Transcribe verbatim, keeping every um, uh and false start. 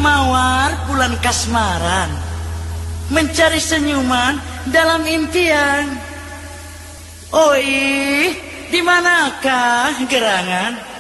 mawar bulan kasmaran, mencari senyuman dalam impian. Oi, di manakah gerangan?